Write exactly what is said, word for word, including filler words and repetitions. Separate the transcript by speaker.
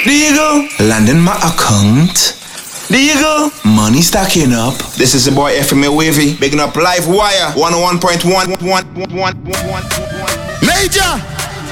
Speaker 1: There you go. Landing my account. There you go. Money stacking up.
Speaker 2: This is the boy F M A Wavy. Bigging up Live Wire. one oh one point one. Major.